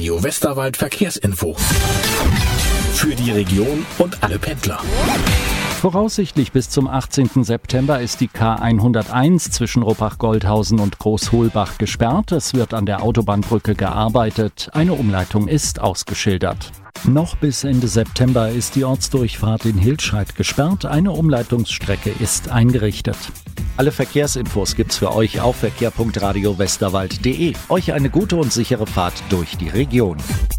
Radio Westerwald Verkehrsinfo. Für die Region und alle Pendler. Voraussichtlich bis zum 18. September ist die K101 zwischen Ruppach-Goldhausen und Großholbach gesperrt. Es wird an der Autobahnbrücke gearbeitet. Eine Umleitung ist ausgeschildert. Noch bis Ende September ist die Ortsdurchfahrt in Hilscheid gesperrt. Eine Umleitungsstrecke ist eingerichtet. Alle Verkehrsinfos gibt's für euch auf verkehr.radiowesterwald.de. Euch eine gute und sichere Fahrt durch die Region.